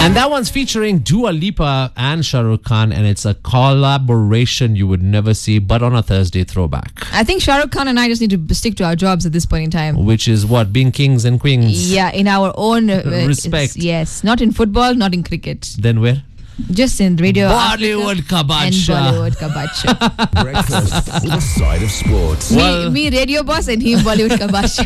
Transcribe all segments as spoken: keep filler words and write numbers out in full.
And that one's featuring Dua Lipa and Shah Rukh Khan, and it's a collaboration you would never see, but on a Thursday throwback. I think Shah Rukh Khan and I just need to stick to our jobs at this point in time. Which is what? Being kings and queens. Yeah, in our own uh, respect. Yes, not in football, not in cricket. Then where? Just in radio. Bollywood Kabacha. And Bollywood Kabacha. Breakfast with a side of sports. Well, me, me radio boss and him Bollywood Kabacha.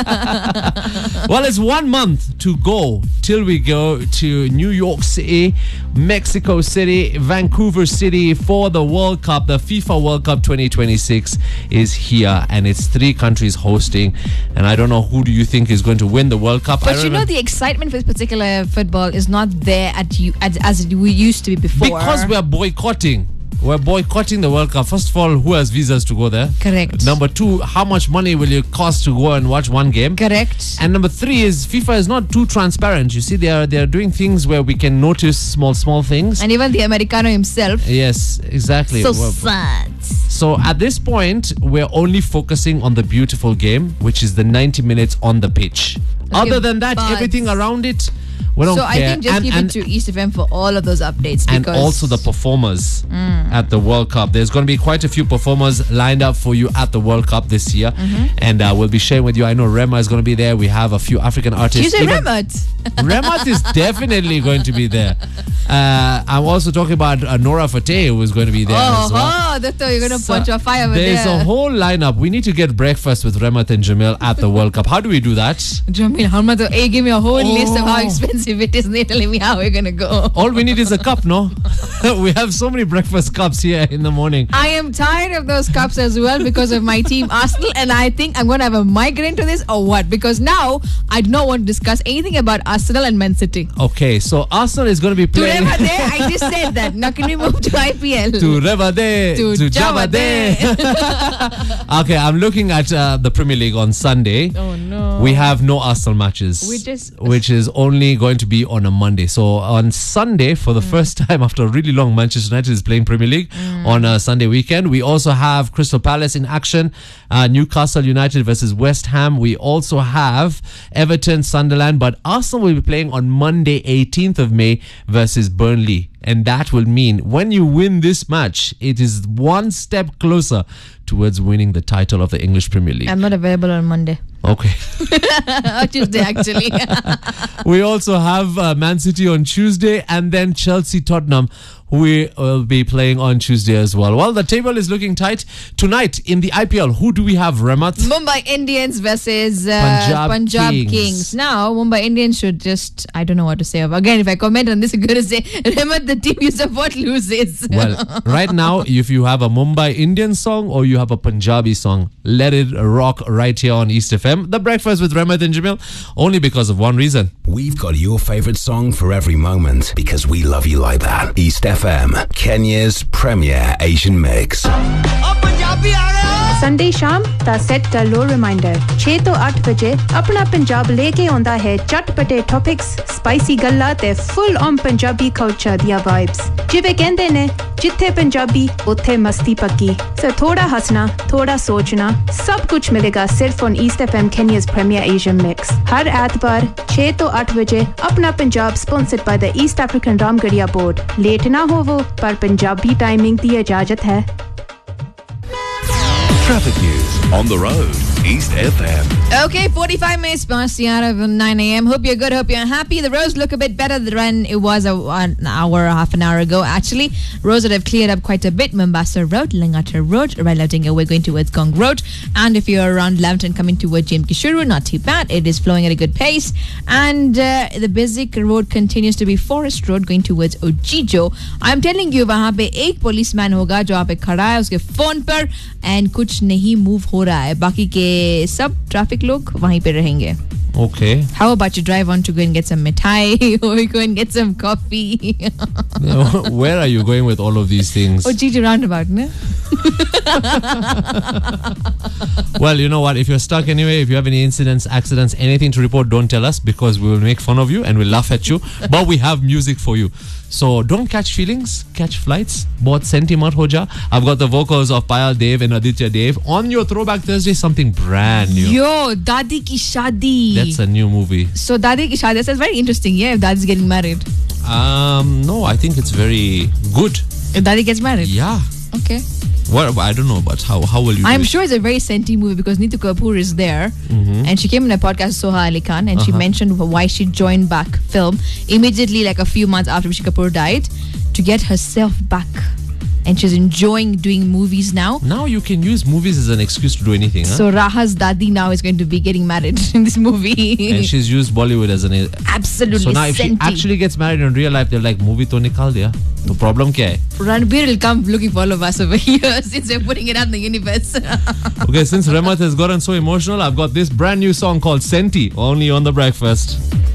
Well, it's one month to go till we go to New York City, Mexico City, Vancouver City for the World Cup. The FIFA World Cup twenty twenty-six is here, and it's three countries hosting. And I don't know who do you think is going to win the World Cup. But you know, the excitement for this particular football is not there at you as, as it we used to be before. Because we're boycotting. We're boycotting the World Cup. First of all, who has visas to go there? Correct. Number two, how much money will it cost to go and watch one game? Correct. And number three is FIFA is not too transparent. You see, they are they are doing things where we can notice small, small things. And even the Americano himself. Yes, exactly. So we're, sad. So at this point, we're only focusing on the beautiful game, which is the ninety minutes on the pitch. Okay, other than that, everything around it, we don't so care. I think just and, keep and, it to East F M for all of those updates. And because also the performers mm. at the World Cup. There's going to be quite a few performers lined up for you at the World Cup this year. Mm-hmm. And uh, we'll be sharing with you. I know Rema is going to be there. We have a few African artists. You said Remat. Remat is definitely going to be there. Uh, I'm also talking about uh, Nora Fateh, who is going to be there oh, as well. Oh, that's you're going to so punch a fire over there's there. There's a whole lineup. We need to get breakfast with Remat and Jamil at the World Cup. How do we do that? Jamil, how much? Hey, give me a whole oh. list of how expensive it is. And they're telling me how we're going to go. All we need is a cup, no? We have so many breakfast cups here in the morning. I am tired of those cups as well because of my team Arsenal, and I think I'm going to have a migraine to this or what? Because now I do not want to discuss anything about Arsenal and Man City. Okay, so Arsenal is going to be playing. To Reva Day, I just said that. Now can we move to I P L? To Reva Day. To, to Java Day. Okay, I'm looking at uh, the Premier League on Sunday. Oh no. We have no Arsenal matches. We just, which is only going to be on a Monday. So on Sunday, for the mm. first time after a really long, Manchester United is playing Premier League mm. on a Sunday weekend. We also have Crystal Palace in action, uh, Newcastle United versus West Ham. We also have Everton, Sunderland, but Arsenal will be playing on Monday, eighteenth of May versus Burnley. And that will mean when you win this match, it is one step closer towards winning the title of the English Premier League. I'm not available on Monday. Okay. Tuesday, actually. We also have uh, Man City on Tuesday, and then Chelsea Tottenham, we will be playing on Tuesday as well. Well, the table is looking tight. Tonight in the I P L, who do we have, Remat? Mumbai Indians versus uh, Punjab, Punjab Kings. Kings. Now, Mumbai Indians should just, I don't know what to say. Again, if I comment on this, I'm going to say, Remat, the team you support loses. Well, right now, if you have a Mumbai Indian song or you have a Punjabi song, let it rock right here on East F M. The Breakfast with Remat and Jamil, only because of one reason. We've got your favourite song for every moment because we love you like that. East F M, Kenya's premier Asian mix. Sunday शाम दा set कर लो reminder छह तो आठ बजे अपना पंजाब लेके आंदा है चटपटे टॉपिक्स स्पाइसी गल्ला ते फुल ऑन पंजाबी कल्चर दिया वाइब्स जिवे कहंदे ने जिथे पंजाबी उथे मस्ती पक्की सो थोड़ा हंसना थोड़ा सोचना सब कुछ मिलेगा सिर्फ on east FM केन्या's premier Asian mix हर एतवार छह तो आठ बजे अपना Punjab sponsored by the east African Ramgarhia board late ना होवो पर पंजाबी टाइमिंग दी इजाजत है. Traffic news on the road. East F M. Okay, forty-five minutes past the hour of nine a.m. Hope you're good. Hope you're happy. The roads look a bit better than it was a, an hour, half an hour ago. Actually, roads that have cleared up quite a bit. Mombasa Road, Langata Road, Railadinga, we're going towards Gong Road. And if you're around Lambton coming towards J M Kishuru, not too bad. It is flowing at a good pace. And uh, the Bizik Road continues to be Forest Road going towards Ojijo. I'm telling you, वहाँ पे एक policeman होगा जो वहाँ पे खड़ा है उसके phone पर and कुछ नहीं move हो रहा है. बाकी के सब ट्रैफिक लोग वहीं पे रहेंगे. Okay. How about you drive on to go and get some mithai or go and get some coffee? Where are you going with all of these things? Oh, Gigi roundabout, no? Well, you know what? If you're stuck anyway, if you have any incidents, accidents, anything to report, don't tell us because we will make fun of you and we'll laugh at you. But we have music for you. So don't catch feelings, catch flights. Bahut sentimat ho ja. I've got the vocals of Payal Dev and Aditya Dev. On your Throwback Thursday, something brand new. Yo, Dadi Ki Shadi. That's a new movie. So Dadi Ki Shadi, that's very interesting. Yeah, if Dadi's getting married. Um, no, I think it's very good. If Dadi gets married? Yeah. Okay. What I don't know, but how how will you? I'm do sure it's a very senti movie because Neetu Kapoor is there, mm-hmm. and she came in a podcast with Soha Ali Khan, and uh-huh. she mentioned why she joined back film immediately, like a few months after Rishi Kapoor died, to get herself back. And she's enjoying doing movies now. Now you can use movies as an excuse to do anything. Huh? So Raha's Dadi now is going to be getting married in this movie. And she's used Bollywood as an... Absolutely. So now if senti. she actually gets married in real life, they're like, movie to nikal diya. The problem kya hai? Ranbir will come looking for all of us over here since we're putting it out in the universe. Okay, since Rehmat has gotten so emotional, I've got this brand new song called Senti, only on The Breakfast.